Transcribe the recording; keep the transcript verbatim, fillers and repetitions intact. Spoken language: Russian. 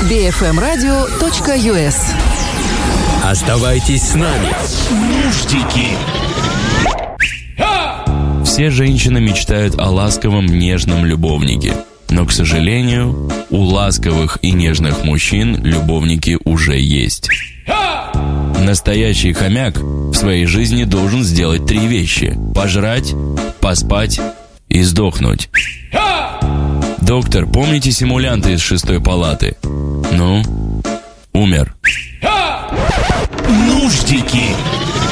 би эф эм радио точка ю эс. Оставайтесь с нами. Нуждики. Все женщины мечтают о ласковом, нежном любовнике. Но, к сожалению, у ласковых и нежных мужчин любовники уже есть. Настоящий хомяк в своей жизни должен сделать три вещи: пожрать, поспать и сдохнуть. Доктор, помните симулянта из шестой палаты? Ну, умер. Нуждики.